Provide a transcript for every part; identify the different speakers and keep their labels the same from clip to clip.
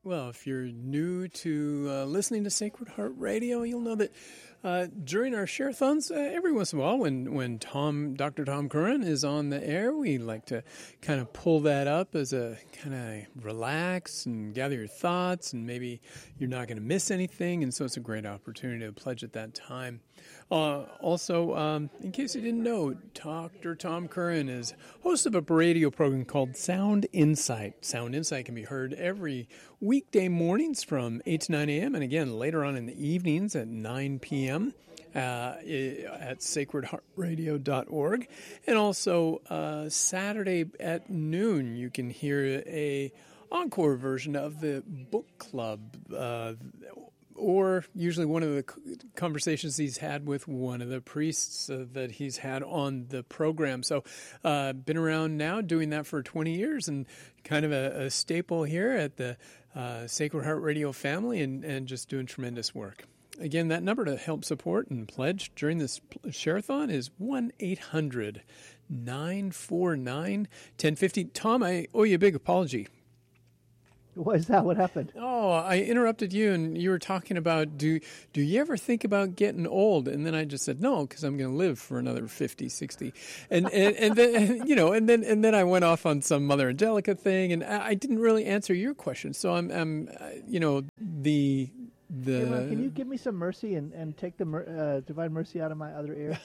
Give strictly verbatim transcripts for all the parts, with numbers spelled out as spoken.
Speaker 1: Well, if you're new to uh, listening to Sacred Heart Radio, you'll know that uh, during our share-a-thons, uh, every once in a while, when when Tom, Doctor Tom Curran is on the air, we like to kind of pull that up as a kind of relax and gather your thoughts, and maybe you're not going to miss anything, and so it's a great opportunity to pledge at that time. Uh, also, um, in case you didn't know, Doctor Tom Curran is host of a radio program called Sound Insight. Sound Insight can be heard every weekday mornings from eight to nine a.m. and again later on in the evenings at nine p.m. Uh, at sacred heart radio dot org. And also uh, Saturday at noon, you can hear a encore version of the book club, uh, or usually one of the conversations he's had with one of the priests uh, that he's had on the program. So uh, been around now doing that for twenty years and kind of a, a staple here at the uh, Sacred Heart Radio family, and, and just doing tremendous work. Again, that number to help support and pledge during this share-a-thon is one eight hundred nine four nine one zero five zero. Tom, I owe you a big apology.
Speaker 2: What is that? What happened?
Speaker 1: Oh, I interrupted you, and you were talking about, do do you ever think about getting old? And then I just said, no, because I'm going to live for another fifty, sixty. And, and, and then, you know, and then and then I went off on some Mother Angelica thing, and I, I didn't really answer your question. So I'm, I'm uh, you know, the... The...
Speaker 2: Hey, Ron, can you give me some mercy and, and take the uh, divine mercy out of my other ear?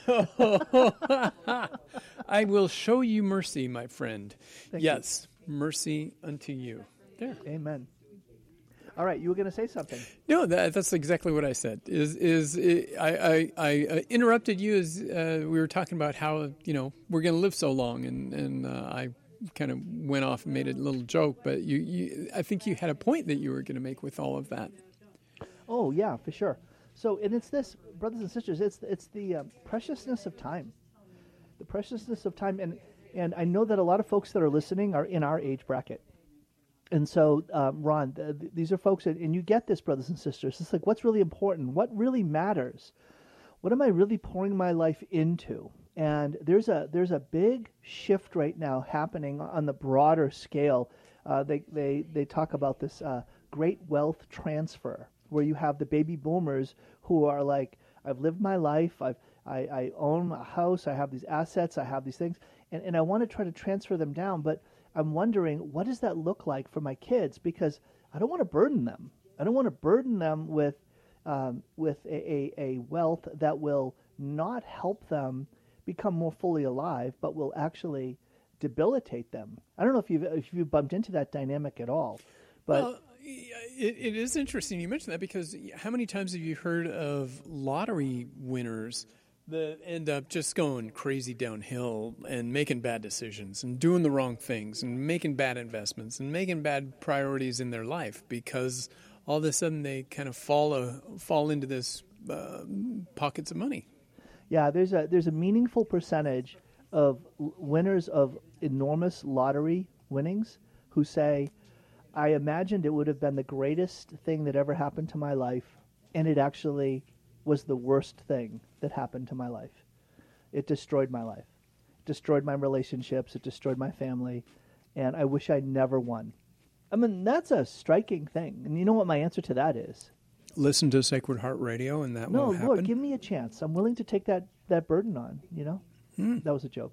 Speaker 1: I will show you mercy, my friend.
Speaker 2: Thank
Speaker 1: yes, you. Mercy unto you. There.
Speaker 2: Amen. All right, you were going to say something.
Speaker 1: No, that, that's exactly what I said. Is is I, I, I interrupted you as uh, we were talking about how, you know, we're going to live so long, and and uh, I kind of went off and made a little joke, but you, you I think you had a point that you were going to make with all of that.
Speaker 2: Oh yeah, for sure. So, and it's this, brothers and sisters, it's it's the uh, preciousness of time, the preciousness of time, and and I know that a lot of folks that are listening are in our age bracket. And so, um, Ron, th- th- these are folks, that, and you get this, brothers and sisters. It's like, what's really important? What really matters? What am I really pouring my life into? And there's a there's a big shift right now happening on the broader scale. Uh, they they they talk about this uh, great wealth transfer, where you have the baby boomers who are like, I've lived my life, I've I, I own a house, I have these assets, I have these things, and, and I want to try to transfer them down, but I'm wondering, what does that look like for my kids? Because I don't want to burden them. I don't want to burden them with um, with a, a, a wealth that will not help them become more fully alive, but will actually debilitate them. I don't know if you've if you've bumped into that dynamic at all, but
Speaker 1: well, it, it is interesting you mentioned that, because how many times have you heard of lottery winners that end up just going crazy downhill and making bad decisions and doing the wrong things and making bad investments and making bad priorities in their life, because all of a sudden they kind of fall uh, fall into this uh, pockets of money.
Speaker 2: Yeah, there's a there's a meaningful percentage of winners of enormous lottery winnings who say, I imagined it would have been the greatest thing that ever happened to my life, and it actually was the worst thing that happened to my life. It destroyed my life. It destroyed my relationships. It destroyed my family. And I wish I never won. I mean, that's a striking thing. And you know what my answer to that is?
Speaker 1: Listen to Sacred Heart Radio, and that
Speaker 2: no,
Speaker 1: won't happen.
Speaker 2: No, Lord, give me a chance. I'm willing to take that, that burden on, you know?
Speaker 1: Hmm.
Speaker 2: That was a joke.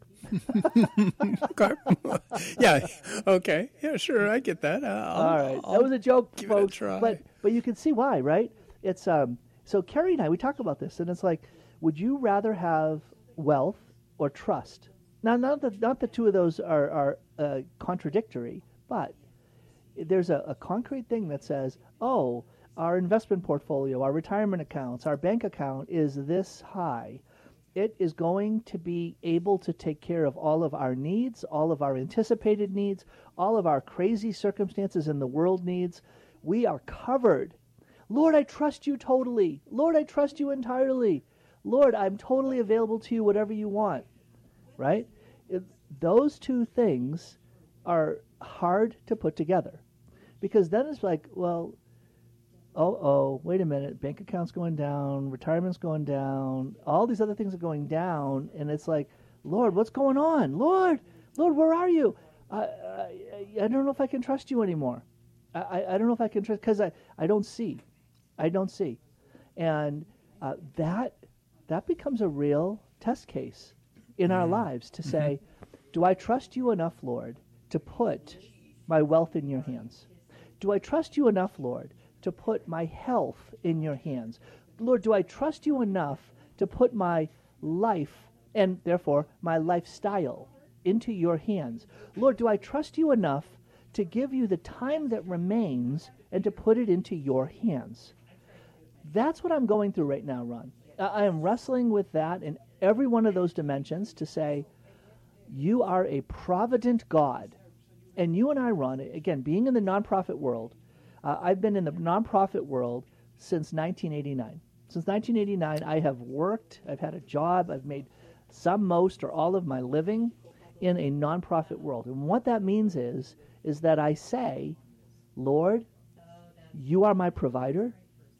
Speaker 1: Okay. Yeah, okay. Yeah, sure, I get that. Uh, I'll,
Speaker 2: All right.
Speaker 1: I'll
Speaker 2: that was a joke,
Speaker 1: give
Speaker 2: folks.
Speaker 1: It a try.
Speaker 2: But, but you can see why, right? It's... um. So Carrie and I, we talk about this, and it's like, would you rather have wealth or trust? Now, not that not the two of those are, are uh, contradictory, but there's a, a concrete thing that says, oh, our investment portfolio, our retirement accounts, our bank account is this high. It is going to be able to take care of all of our needs, all of our anticipated needs, all of our crazy circumstances in the world needs. We are covered. Lord, I trust you totally. Lord, I trust you entirely. Lord, I'm totally available to you, whatever you want. Right? It, those two things are hard to put together. Because then it's like, well, oh, oh, wait a minute. Bank account's going down. Retirement's going down. All these other things are going down. And it's like, Lord, what's going on? Lord, Lord, where are you? I, I, I don't know if I can trust you anymore. I, I, I don't know if I can trust, because I, I don't see. I don't see. And uh, that that becomes a real test case in our lives to say, do I trust you enough, Lord, to put my wealth in your hands? Do I trust you enough, Lord, to put my health in your hands? Lord, do I trust you enough to put my life and therefore my lifestyle into your hands? Lord, do I trust you enough to give you the time that remains and to put it into your hands? That's what I'm going through right now, Ron. I am wrestling with that in every one of those dimensions to say, you are a provident God. And you and I, Ron, again, being in the nonprofit world, uh, I've been in the nonprofit world since nineteen eighty-nine. Since nineteen eighty-nine, I have worked, I've had a job, I've made some, most, or all of my living in a nonprofit world. And what that means is, is that I say, Lord, you are my provider,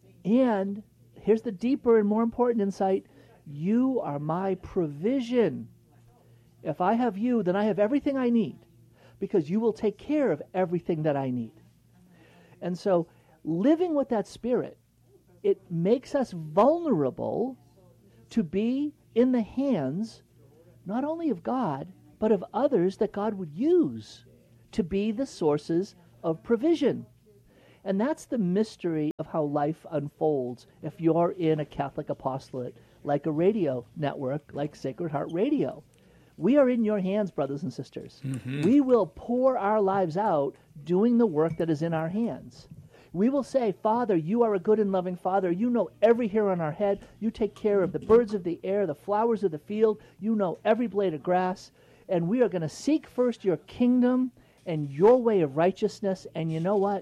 Speaker 2: and here's the deeper and more important insight, you are my provision. If I have you, then I have everything I need, because you will take care of everything that I need. And so living with that spirit, it makes us vulnerable to be in the hands not only of God, but of others that God would use to be the sources of provision. And that's the mystery of how life unfolds if you're in a Catholic apostolate, like a radio network, like Sacred Heart Radio. We are in your hands, brothers and sisters. Mm-hmm. We will pour our lives out doing the work that is in our hands. We will say, Father, you are a good and loving Father. You know every hair on our head. You take care of the birds of the air, the flowers of the field. You know every blade of grass. And we are going to seek first your kingdom and your way of righteousness. And you know what?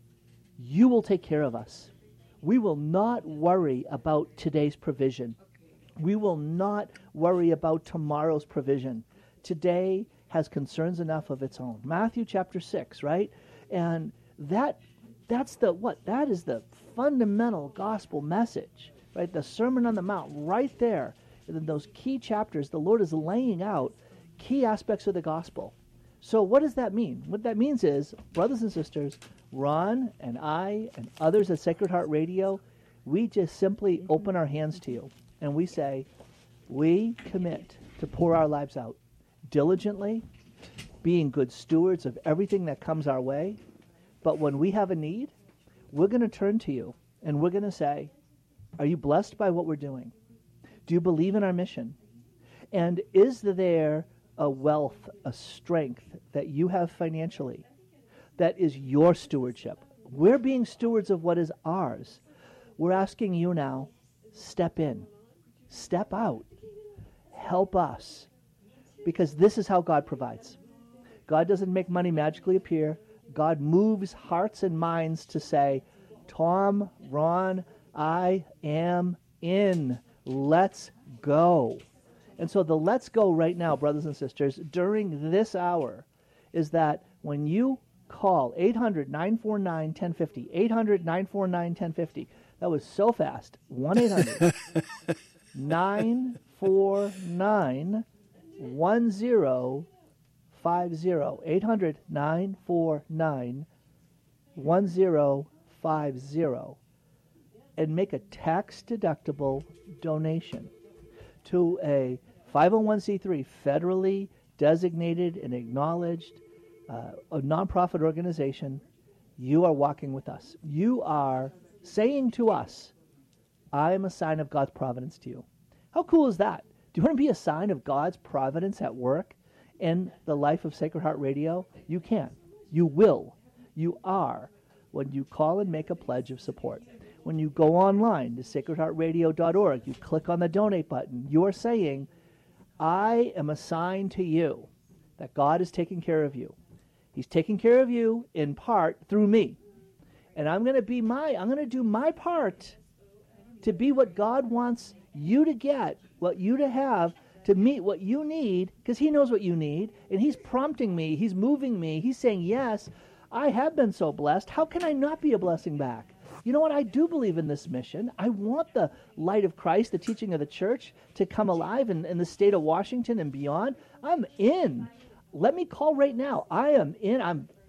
Speaker 2: You will take care of us. We will not worry about today's provision. We will not worry about tomorrow's provision. Today has concerns enough of its own. Matthew chapter six, right? And that that's the what? That is the fundamental gospel message, right? The Sermon on the Mount, right there. In those key chapters, the Lord is laying out key aspects of the gospel. So what does that mean? What that means is, brothers and sisters, Ron and I and others at Sacred Heart Radio, we just simply open our hands to you. And we say, we commit to pour our lives out diligently, being good stewards of everything that comes our way. But when we have a need, we're going to turn to you and we're going to say, are you blessed by what we're doing? Do you believe in our mission? And is there a wealth, a strength that you have financially that is your stewardship? We're being stewards of what is ours. We're asking you now, step in. Step out. Help us. Because this is how God provides. God doesn't make money magically appear. God moves hearts and minds to say, Tom, Ron, I am in. Let's go. And so the let's go right now, brothers and sisters, during this hour, is that when you call eight hundred, nine four nine, one oh five oh, eight hundred, nine four nine, one oh five oh, that was so fast, one eight hundred, nine four nine, one oh five oh, eight hundred, nine four nine, one oh five oh, and make a tax-deductible donation to a five oh one c three, federally designated and acknowledged uh, a nonprofit organization. You are walking with us. You are saying to us, I am a sign of God's providence to you. How cool is that? Do you want to be a sign of God's providence at work in the life of Sacred Heart Radio? You can. You will. You are when you call and make a pledge of support. When you go online to sacred heart radio dot org, you click on the donate button, you are saying, I am a sign to you that God is taking care of you. He's taking care of you in part through me. And I'm going to be my, I'm going to do my part to be what God wants you to get, what you to have, to meet what you need, because he knows what you need, and he's prompting me, he's moving me, he's saying, yes, I have been so blessed. How can I not be a blessing back? You know what? I do believe in this mission. I want the light of Christ, the teaching of the church, to come alive in, in the state of Washington and beyond. I'm in. Let me call right now. I am in. I'm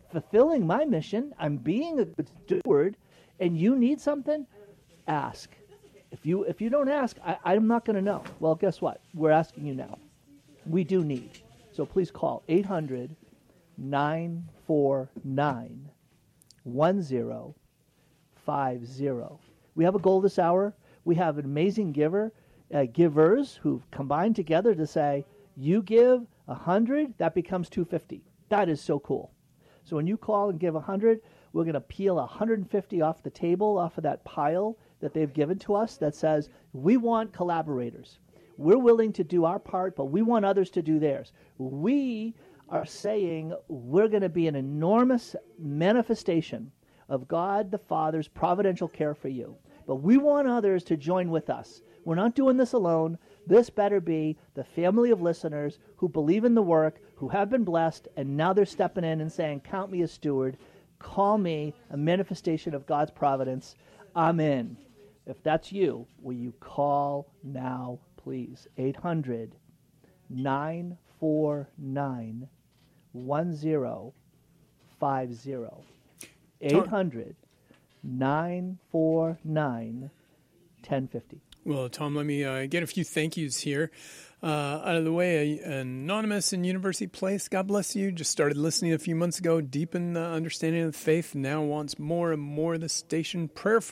Speaker 2: fulfilling my mission. I'm being a good steward, and you need something, ask. If you if you don't ask, I, I'm not going to know. Well, guess what? We're asking you now. We do need. So please call eight hundred, nine four nine, one zero five zero. We have a goal this hour. We have an amazing giver, uh, givers who've combined together to say, you give one hundred, that becomes two hundred fifty. That is so cool. So when you call and give one hundred, we're going to peel one hundred fifty off the table, off of that pile that they've given to us that says, we want collaborators. We're willing to do our part, but we want others to do theirs. We are saying we're going to be an enormous manifestation of God the Father's providential care for you. But we want others to join with us. We're not doing this alone. This better be the family of listeners who believe in the work, who have been blessed, and now they're stepping in and saying, count me a steward. Call me a manifestation of God's providence. I'm in. If that's you, will you call now, please? eight hundred, nine four nine, one zero five zero. eight hundred, nine four nine, one zero five zero.
Speaker 1: Well, Tom, let me uh, get a few thank yous here uh, out of the way. Uh, Anonymous in University Place, God bless you. Just started listening a few months ago. Deepen uh, understanding of the faith. Now wants more and more of the station. Prayer